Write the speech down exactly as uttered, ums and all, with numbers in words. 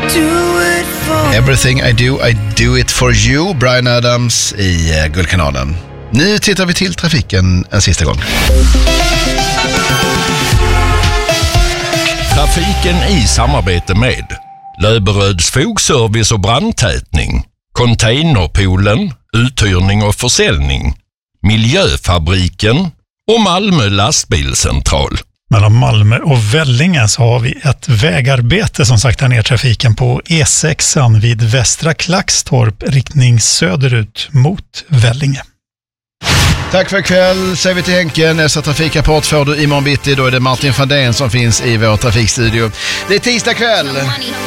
Everything I do, I do it for you. Bryan Adams i uh, Guldkanalen. Nu tittar vi till trafiken en sista gång. Trafiken i samarbete med Löberöds fogservice och brandtätning, Containerpoolen, uthyrning och försäljning, Miljöfabriken och Malmö lastbilscentral. Mellan Malmö och Vellinge så har vi ett vägarbete som saktar ner trafiken på E sex vid Västra Klackstorp, riktning söderut mot Vellinge. Tack för ikväll, säger vi till Henke. Nästa trafikrapport får du imorgon bitti. Då är det Martin Fandén som finns i vår trafikstudio. Det är tisdag kväll.